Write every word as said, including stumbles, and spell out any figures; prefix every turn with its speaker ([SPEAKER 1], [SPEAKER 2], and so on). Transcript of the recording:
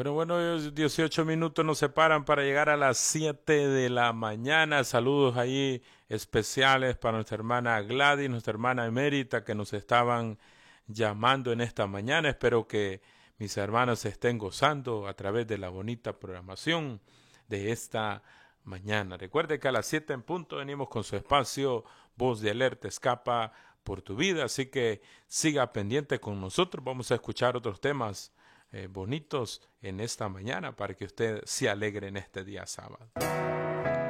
[SPEAKER 1] Bueno, bueno, dieciocho minutos nos separan para llegar a las siete de la mañana. Saludos ahí especiales para nuestra hermana Gladys, nuestra hermana emérita que nos estaban llamando en esta mañana. Espero que mis hermanos se estén gozando a través de la bonita programación de esta mañana. Recuerde que a las siete en punto venimos con su espacio Voz de Alerta Escapa por tu vida. Así que siga pendiente con nosotros. Vamos a escuchar otros temas eh, bonitos en esta mañana para que usted se alegre en este día sábado.